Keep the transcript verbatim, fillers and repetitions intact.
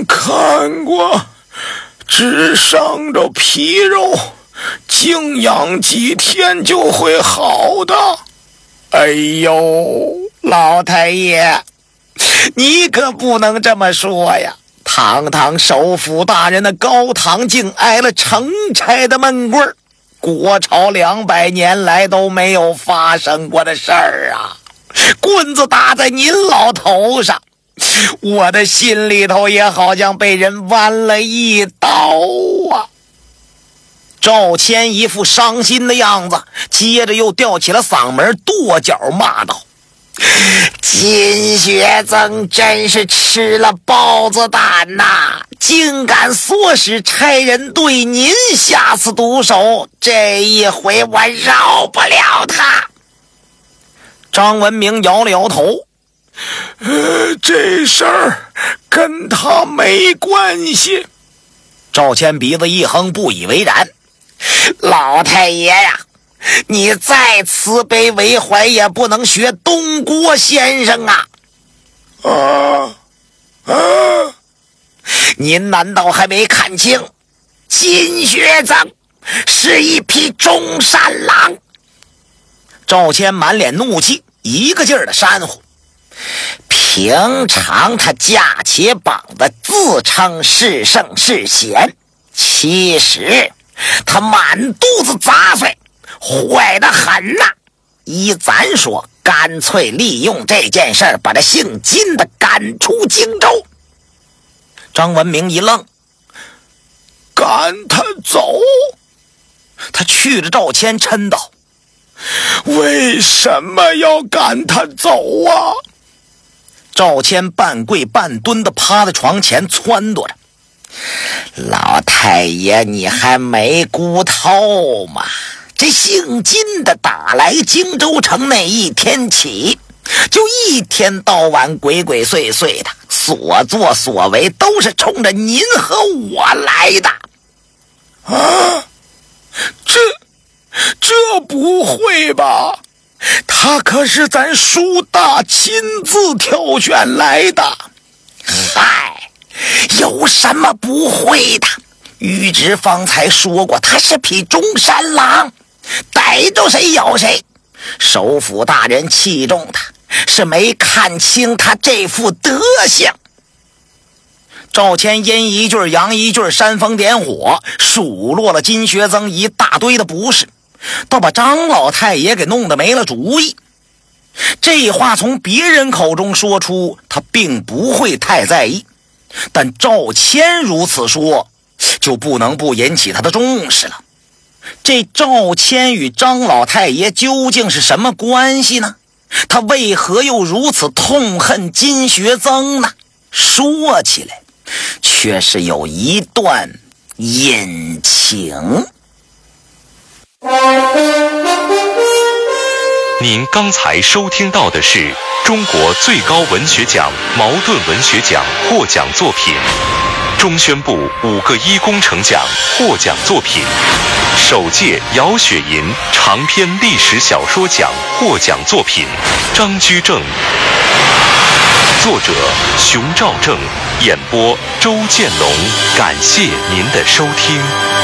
看过，只伤着皮肉，静养几天就会好的。 哎呦，老太爷，你可不能这么说呀！堂堂首辅大人的高堂竟挨了成差的闷棍，国朝两百年来都没有发生过的事儿啊！棍子打在您老头上，我的心里头也好像被人剜了一刀啊！赵谦一副伤心的样子，接着又吊起了嗓门，跺脚骂道：金学曾真是吃了豹子胆呐，竟敢唆使差人对您下此毒手，这一回我饶不了他。张文明摇了摇头， 呃，这事儿跟他没关系。 赵谦鼻子一哼，不以为然：老太爷呀，你再慈悲为怀也不能学东郭先生啊！ 啊啊！ 您难道还没看清？金学曾是一匹中山狼！赵谦满脸怒气，一个劲儿的煽乎。平常他架起膀子自称是圣是贤，其实他满肚子杂碎，坏得很呐！依咱说，干脆利用这件事儿把这姓金的赶出荆州。张文明一愣， 赶他走？ 他觑着赵谦嗔道： 为什么要赶他走啊？ 赵谦半跪半蹲的趴在床前撺掇着：老太爷，你还没估透吗？这姓金的打来荆州城那一天起，就一天到晚鬼鬼祟祟的，所作所为都是冲着您和我来的。 啊，这这不会吧？他可是咱舒大亲自挑选来的。 嗨，有什么不会的？玉芝方才说过，他是匹中山狼，逮住谁咬谁。首辅大人器重他，是没看清他这副德行。赵谦阴一句阳一句，煽风点火，数落了金学曾一大堆的不是，倒把张老太爷给弄得没了主意。这话从别人口中说出，他并不会太在意，但赵谦如此说，就不能不引起他的重视了。这赵谦与张老太爷究竟是什么关系呢？他为何又如此痛恨金学曾呢？说起来却是有一段隐情。 您刚才收听到的是中国最高文学奖茅盾文学奖获奖作品，中宣部五个一工程奖获奖作品，首届姚雪银长篇历史小说奖获奖作品《张居正》，作者熊兆正，演播周建龙。感谢您的收听。